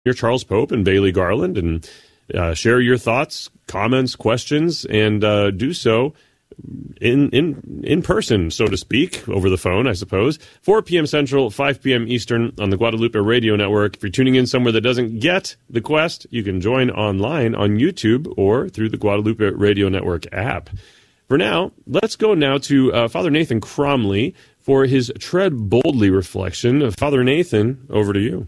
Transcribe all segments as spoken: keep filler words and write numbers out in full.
You're Charles Pope and Bailey Garland, and uh, share your thoughts, comments, questions, and uh, do so in in in person, so to speak, over the phone, I suppose. four p.m. Central, five p.m. Eastern on the Guadalupe Radio Network. If you're tuning in somewhere that doesn't get the quest, you can join online on YouTube or through the Guadalupe Radio Network app. For now, let's go now to uh, Father Nathan Cromly for his Tread Boldly reflection. Uh, Father Nathan, over to you.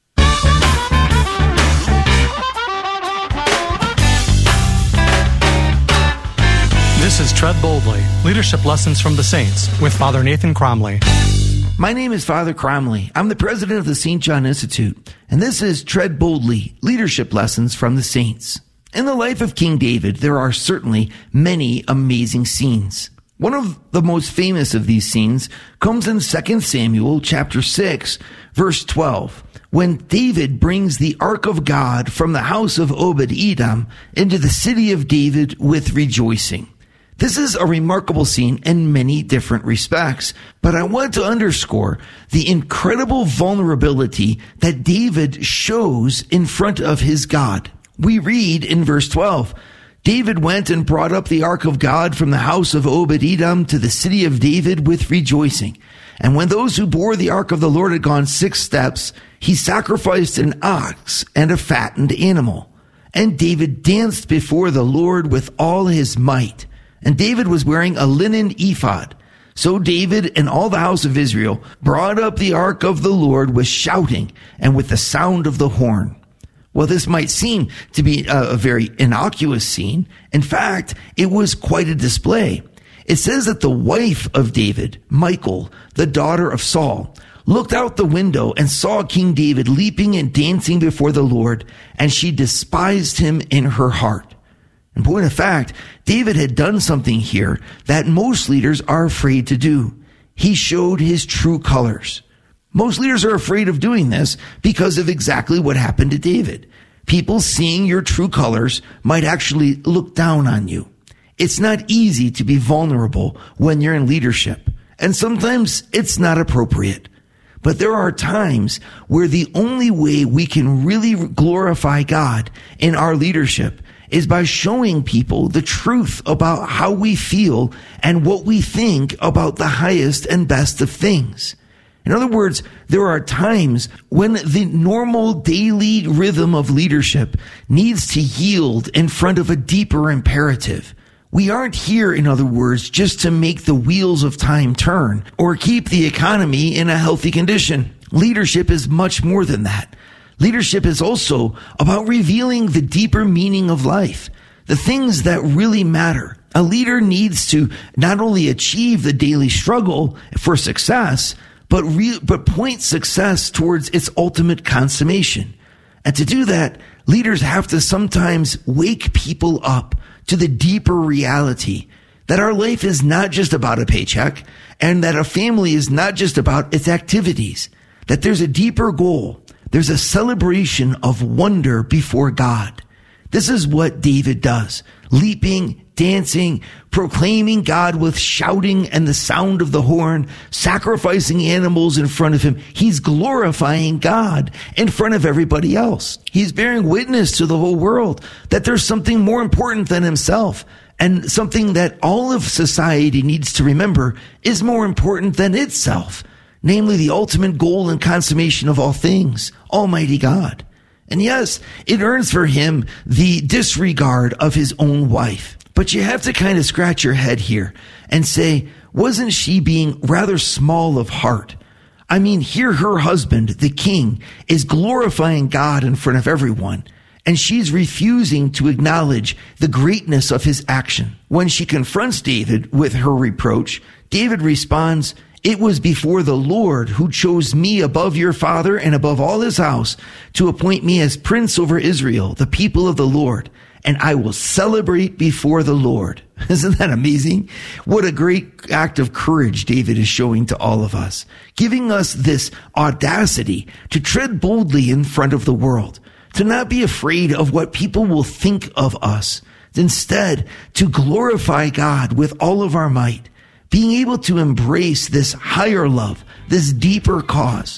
This is Tread Boldly, Leadership Lessons from the Saints, with Father Nathan Cromly. My name is Father Cromly. I'm the president of the Saint John Institute, and this is Tread Boldly, Leadership Lessons from the Saints. In the life of King David, there are certainly many amazing scenes. One of the most famous of these scenes comes in Second Samuel chapter six, verse twelve, when David brings the ark of God from the house of Obed-Edom into the city of David with rejoicing. This is a remarkable scene in many different respects, but I want to underscore the incredible vulnerability that David shows in front of his God. We read in verse twelve, David went and brought up the ark of God from the house of Obed-Edom to the city of David with rejoicing. And when those who bore the ark of the Lord had gone six steps, he sacrificed an ox and a fattened animal. And David danced before the Lord with all his might. And David was wearing a linen ephod. So David and all the house of Israel brought up the ark of the Lord with shouting and with the sound of the horn. Well, this might seem to be a, a very innocuous scene. In fact, it was quite a display. It says that the wife of David, Michal, the daughter of Saul, looked out the window and saw King David leaping and dancing before the Lord, and she despised him in her heart. In point of fact, David had done something here that most leaders are afraid to do. He showed his true colors. Most leaders are afraid of doing this because of exactly what happened to David. People seeing your true colors might actually look down on you. It's not easy to be vulnerable when you're in leadership, and sometimes it's not appropriate. But there are times where the only way we can really glorify God in our leadership is by showing people the truth about how we feel and what we think about the highest and best of things. In other words, there are times when the normal daily rhythm of leadership needs to yield in front of a deeper imperative. We aren't here, in other words, just to make the wheels of time turn or keep the economy in a healthy condition. Leadership is much more than that. Leadership is also about revealing the deeper meaning of life, the things that really matter. A leader needs to not only achieve the daily struggle for success, but re- but point success towards its ultimate consummation. And to do that, leaders have to sometimes wake people up to the deeper reality that our life is not just about a paycheck, and that a family is not just about its activities, that there's a deeper goal. There's a celebration of wonder before God. This is what David does. Leaping, dancing, proclaiming God with shouting and the sound of the horn, sacrificing animals in front of him. He's glorifying God in front of everybody else. He's bearing witness to the whole world that there's something more important than himself, and something that all of society needs to remember is more important than itself. Namely, the ultimate goal and consummation of all things, Almighty God. And yes, it earns for him the disregard of his own wife. But you have to kind of scratch your head here and say, wasn't she being rather small of heart? I mean, here her husband, the king, is glorifying God in front of everyone, and she's refusing to acknowledge the greatness of his action. When she confronts David with her reproach, David responds, "It was before the Lord who chose me above your father and above all his house to appoint me as prince over Israel, the people of the Lord, and I will celebrate before the Lord." Isn't that amazing? What a great act of courage David is showing to all of us, giving us this audacity to tread boldly in front of the world, to not be afraid of what people will think of us, instead to glorify God with all of our might, being able to embrace this higher love, this deeper cause.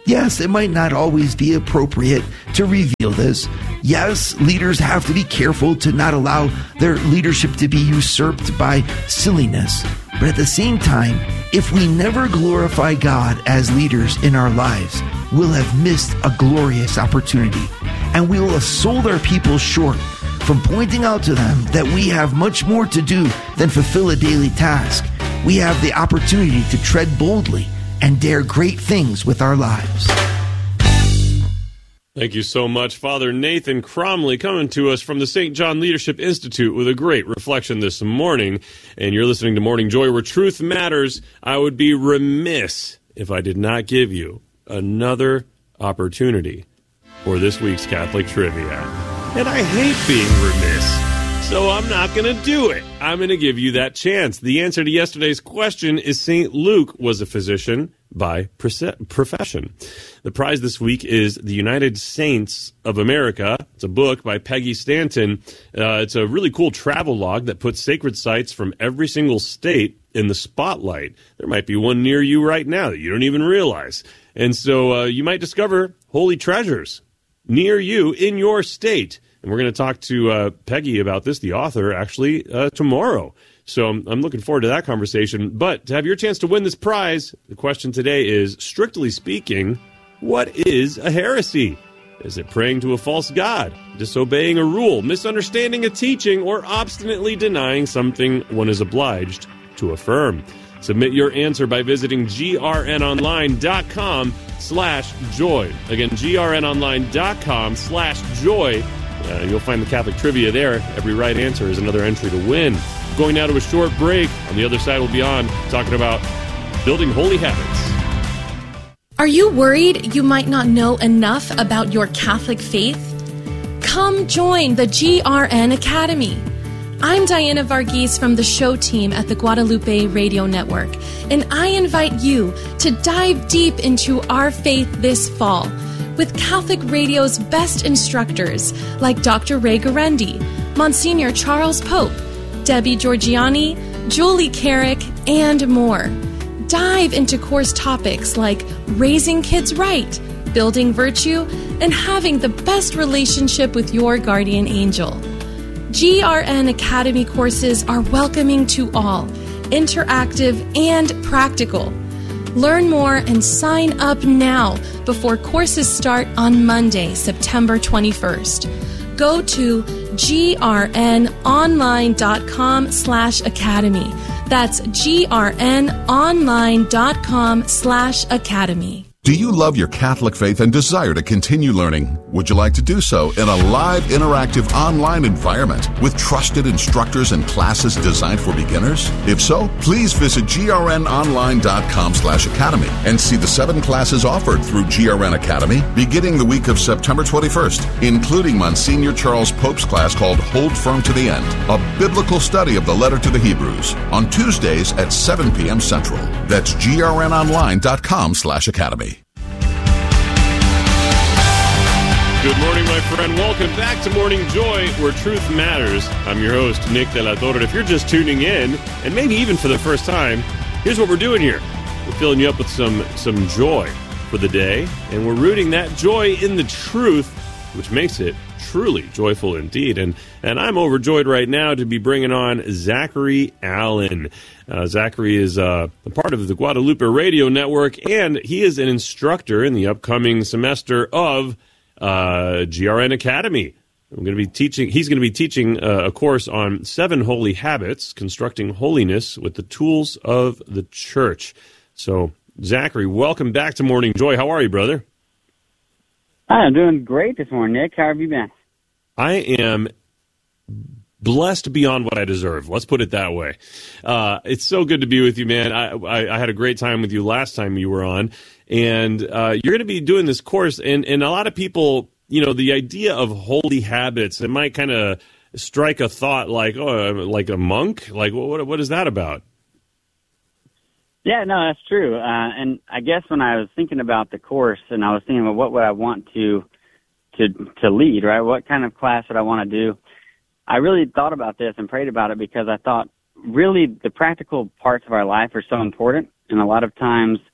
Yes, it might not always be appropriate to reveal this. Yes, leaders have to be careful to not allow their leadership to be usurped by silliness. But at the same time, if we never glorify God as leaders in our lives, we'll have missed a glorious opportunity. And we will have sold our people short from pointing out to them that we have much more to do than fulfill a daily task. We have the opportunity to tread boldly and dare great things with our lives. Thank you so much, Father Nathan Cromly, coming to us from the Saint John Leadership Institute with a great reflection this morning. And you're listening to Morning Joy, where truth matters. I would be remiss if I did not give you another opportunity for this week's Catholic Trivia. And I hate being remiss, so I'm not going to do it. I'm going to give you that chance. The answer to yesterday's question is Saint Luke was a physician by profession. The prize this week is The United Saints of America. It's a book by Peggy Stanton. Uh, it's a really cool travel log that puts sacred sites from every single state in the spotlight. There might be one near you right now that you don't even realize. And so uh, you might discover holy treasures near you in your state. And we're going to talk to uh, Peggy about this, the author, actually uh, tomorrow. So I'm, I'm looking forward to that conversation. But to have your chance to win this prize, the question today is, strictly speaking, what is a heresy? Is it praying to a false god, disobeying a rule, misunderstanding a teaching, or obstinately denying something one is obliged to affirm? Submit your answer by visiting grnonline.com slash joy. Again, grnonline.com slash joy. Uh, you'll find the Catholic Trivia there. Every right answer is another entry to win. Going now to a short break. On the other side, we'll be on talking about building holy habits. Are you worried you might not know enough about your Catholic faith? Come join the G R N Academy. I'm Diana Varghese from the show team at the Guadalupe Radio Network, and I invite you to dive deep into our faith this fall with Catholic Radio's best instructors like Doctor Ray Guarendi, Monsignor Charles Pope, Debbie Georgiani, Julie Carrick, and more. Dive into course topics like raising kids right, building virtue, and having the best relationship with your guardian angel. G R N Academy courses are welcoming to all, interactive and practical. Learn more and sign up now before courses start on Monday, September twenty-first. Go to grnonline.com slash academy. That's grnonline.com slash academy. Do you love your Catholic faith and desire to continue learning? Would you like to do so in a live, interactive, online environment with trusted instructors and classes designed for beginners? If so, please visit grnonline.com slash academy and see the seven classes offered through G R N Academy beginning the week of September twenty-first, including Monsignor Charles Pope's class called Hold Firm to the End, a biblical study of the letter to the Hebrews, on Tuesdays at seven p.m. Central. That's grnonline.com slash academy. Good morning, my friend. Welcome back to Morning Joy, where truth matters. I'm your host, Nick De La Torre. If you're just tuning in, and maybe even for the first time, here's what we're doing here. We're filling you up with some, some joy for the day, and we're rooting that joy in the truth, which makes it truly joyful indeed. And and I'm overjoyed right now to be bringing on Zachary Allen. Uh, Zachary is uh, a part of the Guadalupe Radio Network, and he is an instructor in the upcoming semester of Uh, G R N Academy. I'm going to be teaching. He's going to be teaching uh, a course on seven holy habits, constructing holiness with the tools of the church. So, Zachary, welcome back to Morning Joy. How are you, brother? Hi, I'm doing great this morning, Nick. How have you been? I am blessed beyond what I deserve. Let's put it that way. Uh, it's so good to be with you, man. I, I, I had a great time with you last time you were on. And uh, you're going to be doing this course, and, and a lot of people, you know, the idea of holy habits, it might kind of strike a thought like, oh, like a monk? Like, what what is that about? Yeah, no, that's true. Uh, and I guess when I was thinking about the course, and I was thinking, well, what would I want to to to lead, right? What kind of class would I want to do? I really thought about this and prayed about it because I thought really the practical parts of our life are so important, and a lot of times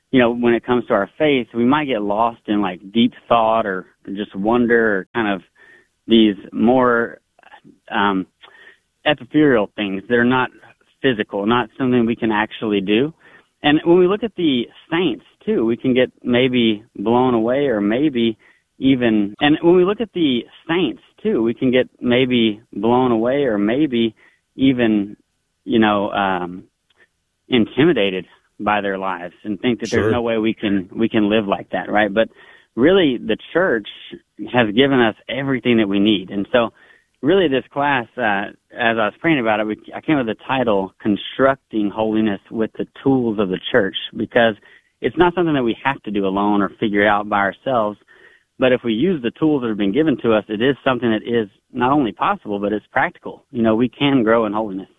you know, when it comes to our faith, we might get lost in like deep thought or just wonder or kind of these more um, epithereal things. They're not physical, not something we can actually do. And when we look at the saints, too, we can get maybe blown away or maybe even, and when we look at the saints, too, we can get maybe blown away or maybe even, you know, um, intimidated by their lives and think that Sure. there's no way we can we can live like that, right? But really, the church has given us everything that we need. And so really this class, uh, as I was praying about it, we, I came up with the title, Constructing Holiness with the Tools of the Church, because it's not something that we have to do alone or figure out by ourselves. But if we use the tools that have been given to us, it is something that is not only possible, but it's practical. You know, we can grow in holiness.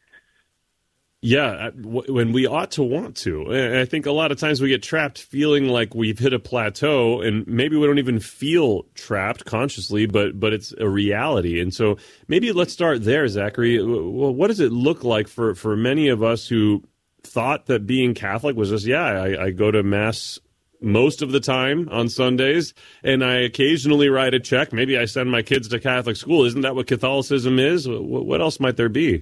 Yeah, when we ought to want to. And I think a lot of times we get trapped feeling like we've hit a plateau, and maybe we don't even feel trapped consciously, but but it's a reality. And so maybe let's start there, Zachary. Well, what does it look like for, for many of us who thought that being Catholic was just, yeah, I, I go to Mass most of the time on Sundays, and I occasionally write a check. Maybe I send my kids to Catholic school. Isn't that what Catholicism is? What else might there be?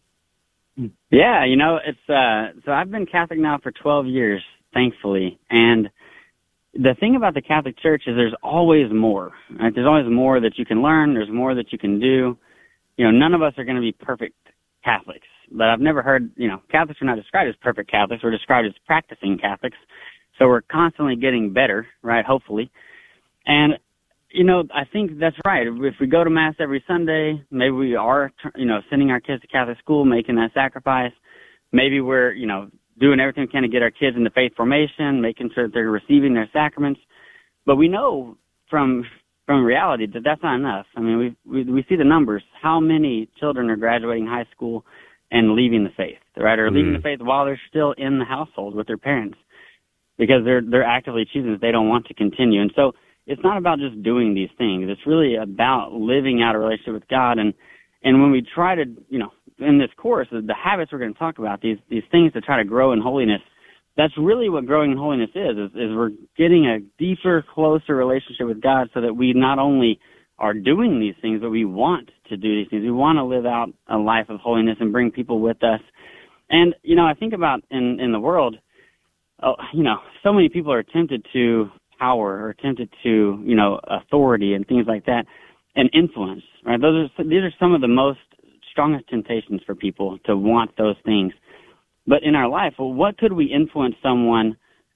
Yeah, you know, it's uh so I've been Catholic now for twelve years, thankfully. And the thing about the Catholic Church is there's always more. Right? There's always more that you can learn, there's more that you can do. You know, none of us are going to be perfect Catholics. But I've never heard, you know, Catholics are not described as perfect Catholics, we're described as practicing Catholics. So we're constantly getting better, right, hopefully. And you know, I think that's right. If we go to Mass every Sunday, maybe we are, you know, sending our kids to Catholic school, making that sacrifice. Maybe we're, you know, doing everything we can to get our kids into faith formation, making sure that they're receiving their sacraments. But we know from from reality that that's not enough. I mean, we we, we see the numbers. How many children are graduating high school and leaving the faith, right? Or leaving mm. the faith while they're still in the household with their parents because they're they're actively choosing that they don't want to continue. And so it's not about just doing these things. It's really about living out a relationship with God. And, and when we try to, you know, in this course, the habits we're going to talk about, these, these things to try to grow in holiness, that's really what growing in holiness is, is, is we're getting a deeper, closer relationship with God so that we not only are doing these things, but we want to do these things. We want to live out a life of holiness and bring people with us. And, you know, I think about in, in the world, oh, you know, so many people are tempted to power or tempted to, you know, authority and things like that, and influence, right? Those are, these are some of the most strongest temptations for people to want those things. But in our life, well, what could we influence someone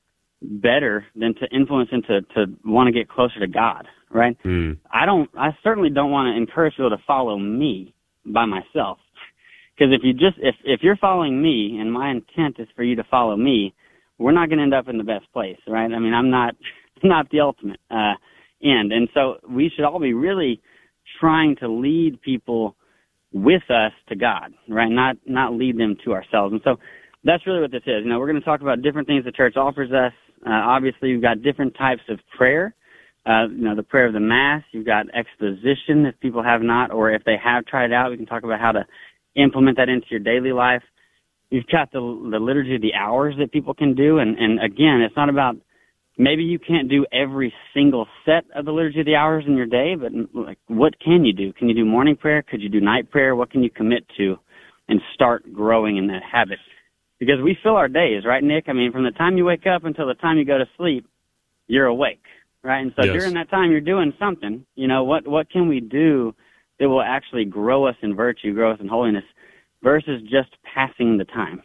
better than to influence them to, to want to get closer to God, right? Mm. I don't, I certainly don't want to encourage people to follow me by myself. Because if you just, if, if you're following me and my intent is for you to follow me, we're not going to end up in the best place, right? I mean, I'm not, not the ultimate uh, end. And so we should all be really trying to lead people with us to God, right? Not not lead them to ourselves. And so that's really what this is. You know, we're going to talk about different things the church offers us. Uh, obviously, we've got different types of prayer. Uh, you know, the prayer of the Mass. You've got exposition if people have not, or if they have tried it out, we can talk about how to implement that into your daily life. You've got the, the liturgy of the hours that people can do. And, and again, it's not about maybe you can't do every single set of the Liturgy of the Hours in your day, but like, what can you do? Can you do morning prayer? Could you do night prayer? What can you commit to and start growing in that habit? Because we fill our days, right, Nick? I mean, from the time you wake up until the time you go to sleep, you're awake, right? And so yes. During that time, you're doing something. You know, what, what can we do that will actually grow us in virtue, grow us in holiness, versus just passing the time?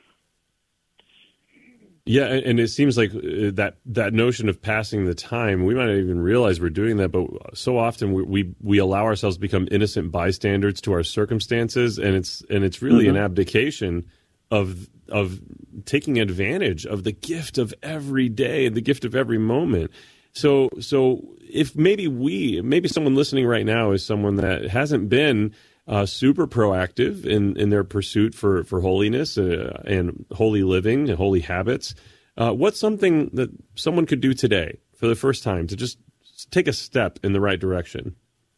Yeah, and it seems like that that notion of passing the time, we might not even realize we're doing that, but so often we we, we allow ourselves to become innocent bystanders to our circumstances, and it's and it's really mm-hmm. an abdication of of taking advantage of the gift of every day and the gift of every moment. So so if maybe we, maybe someone listening right now is someone that hasn't been Uh, super proactive in, in their pursuit for, for holiness uh, and holy living and holy habits. Uh, what's something that someone could do today for the first time to just take a step in the right direction?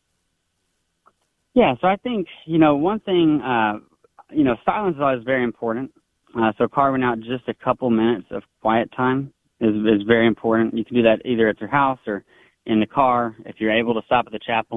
Yeah, so I think, you know, one thing, uh, you know, silence is always very important. Uh, so carving out just a couple minutes of quiet time is, is very important. You can do that either at your house or in the car. If you're able to stop at the chapel,